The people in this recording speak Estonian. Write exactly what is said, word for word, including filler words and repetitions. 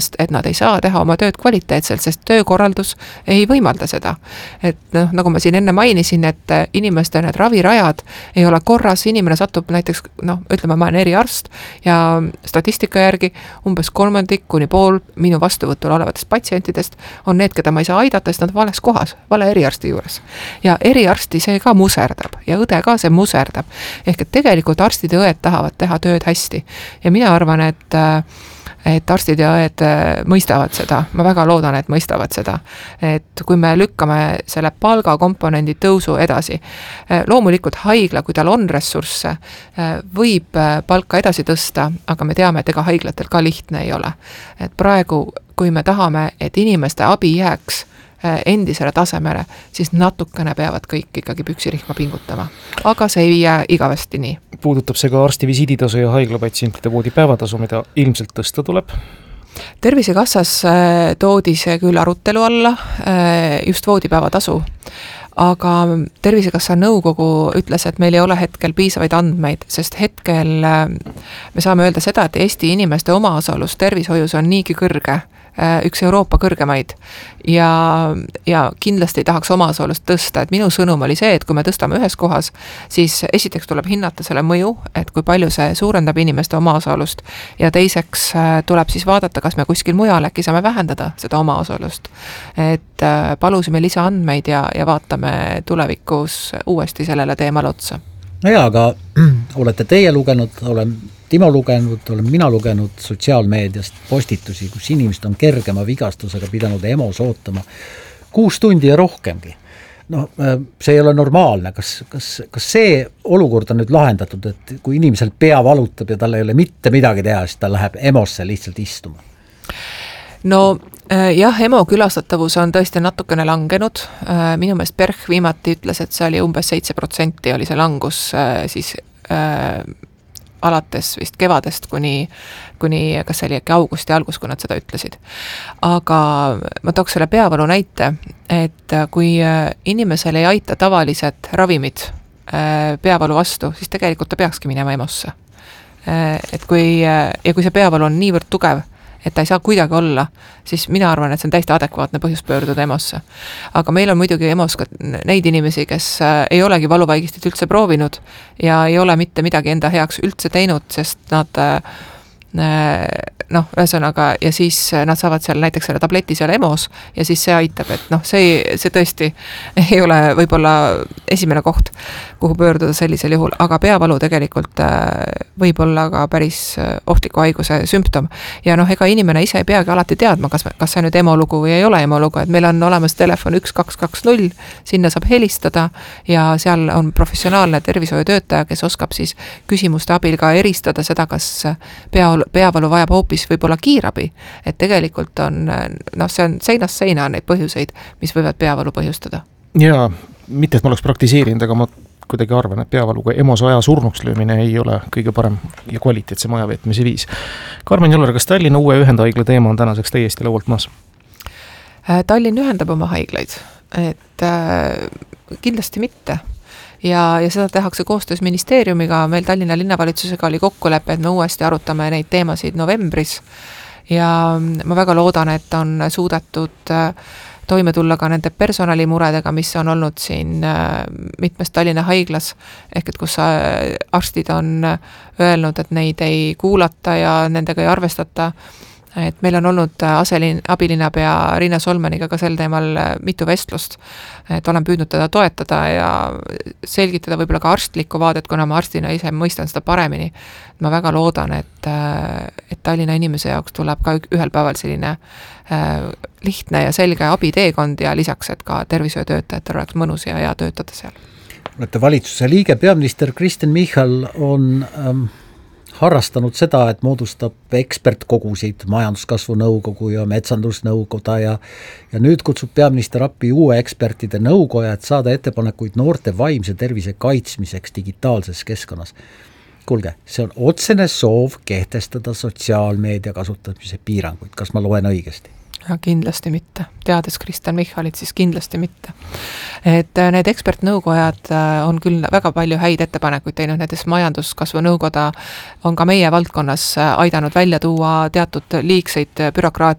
et nad ei saa teha oma tööd kvaliteetselt, sest töökorraldus ei võimalda seda. Et noh, nagu ma siin enne mainisin, et inimeste need ravirajad ei ole korras, inimene satub näiteks, noh, ütleme, ma olen eriarst ja statistika järgi umbes kolmandik kuni pool minu vastuvõtul olevatest patsientidest on need, keda ma ei saa aidata, sest nad vales kohas, vale eriarsti juures. Ja eriarsti see ka muserdab ja õde ka see muserdab. Ehk et tegelikult arstid ja õed tahavad teha tööd hästi. Ja mina arvan, et et arstid ja õed mõistavad seda, ma väga loodan, et mõistavad seda, et kui me lükkame selle palgakomponendi tõusu edasi, loomulikult haigla, kui tal on ressursse, võib palka edasi tõsta, aga me teame, et ega haiglatel ka lihtne ei ole. Et praegu, kui me tahame, et inimeste abi jääks endisele tasemele, siis natukene peavad kõik ikkagi püksirihma pingutama. Aga see ei jää igavesti nii. Puudutab see ka arsti visiiditasu ja haiglapatsientide voodi päevatasu, mida ilmselt tõsta tuleb? Tervisekassas toodi see küll arutelu alla, just voodipäevatasu. Aga Tervisekassa nõukogu ütles, et meil ei ole hetkel piisavaid andmeid, sest hetkel me saame öelda seda, et Eesti inimeste omaosalus tervishoius on niigi kõrge, üks Euroopa kõrgemaid ja, ja kindlasti tahaks omaosalust tõsta, et minu sõnum oli see, et kui me tõstame ühes kohas, siis esiteks tuleb hinnata selle mõju, et kui palju see suurendab inimeste omaosalust ja teiseks tuleb siis vaadata, kas me kuskil mujal äkki saame vähendada seda omaosalust. Et palusime lisaandmeid ja, ja vaatame tulevikus uuesti sellele teemale otsa. No jaa, aga olete teie lugenud, olen Timo lugenud, olen mina lugenud sotsiaalmeediast postitusi, kus inimesed on kergema vigastusega pidanud EMOs ootama kuus tundi ja rohkemgi. No, see ei ole normaalne. Kas, kas, kas see olukord on nüüd lahendatud, et kui inimesel pea valutab ja tal ei ole mitte midagi teha, siis ta läheb EMOsse lihtsalt istuma? No jah, EMO külastatavus on tõesti natukene langenud. Minu meelest Perh viimati ütles, et see oli umbes seitse protsenti oli see langus siis alates vist kevadest kuni, kuni kas see oli äkki augusti algus, kui nad seda ütlesid. Aga ma tooks selle peavalu näite, et kui inimesel ei aita tavalised ravimid peavalu vastu, siis tegelikult ta peakski minema EMOsse. Et kui, ja kui see peavalu on niivõrd tugev, et ta ei saa kuidagi olla, siis mina arvan, et see on täiesti adekvaatne põhjus pöörduda EMOsse. Aga meil on muidugi EMOs ka neid inimesi, kes ei olegi valuvaigistit üldse proovinud ja ei ole mitte midagi enda heaks üldse teinud, sest nad noh, ühesõnaga, ja siis nad saavad seal näiteks selle tableti seal EMOs ja siis see aitab, et noh, see, see tõesti ei ole võib-olla esimene koht, kuhu pöörduda sellisel juhul, aga peavalu tegelikult võib olla ka päris ohtliku haiguse sümptom. Ja noh, ega inimene ise ei peagi alati teadma, kas, kas see nüüd EMO lugu või ei ole EMO lugu, et meil on olemas telefon üks kaks kaks null, sinna saab helistada ja seal on professionaalne tervishoiutöötaja, kes oskab siis küsimuste abil ka eristada seda, kas peavalu peavalu vajab hoopis võib-olla kiirabi, et tegelikult on, noh, see on seinast seina neid põhjuseid, mis võivad peavalu põhjustada. Jaa, mitte et ma oleks praktiseerinud, aga ma kuidagi arvan, et peavaluga EMOs aja surnuks löömine ei ole kõige parem ja kvaliteetse maja veetmise viis. Karmen Joller, kas Tallinna uue ühendhaigla teema on tänaseks täiesti laualt maas? Tallinn ühendab oma haiglaid, et äh, kindlasti mitte. Ja, ja seda tehakse koostöös ministeeriumiga, meil Tallinna linnavalitsusega oli kokkulepe, et me uuesti arutame neid teemasid novembris ja ma väga loodan, et on suudetud toime tulla ka nende personalimuredega, mis on olnud siin mitmes Tallinna haiglas, ehk et kus arstid on öelnud, et neid ei kuulata ja nendega ei arvestata. Et meil on olnud aselin, abilinnapea Riina Solmaniga ka sel teemal mitu vestlust, et olen püüdnud teda toetada ja selgitada võib-olla ka arstlikku vaadet, kuna ma arstina ise mõistan seda paremini. Ma väga loodan, et, et Tallinna inimese jaoks tuleb ka ühel päeval selline lihtne ja selge abiteekond ja lisaks, et ka tervishoiutöötajatel oleks mõnus ja hea töötada seal. Olete valitsuse liige, peaminister Kristen Michal on ähm, harrastanud seda, et moodustab ekspertkogusid, majanduskasvu nõukogu ja metsandusnõukoda ja, ja nüüd kutsub peaminister appi uue ekspertide nõukoja, et saada ettepanekuid noorte vaimse tervise kaitsmiseks digitaalses keskkonnas. Kuulge, see on otsene soov kehtestada sotsiaalmeedia kasutamise piiranguid. Kas ma loen õigesti? Ja kindlasti mitte. Teades Kristen Michalit, siis kindlasti mitte. Et need ekspertnõukojad on küll väga palju häid ettepanekuid teinud, näiteks majanduskasvu nõukoda on ka meie valdkonnas aidanud välja tuua teatud liigseid bürokraat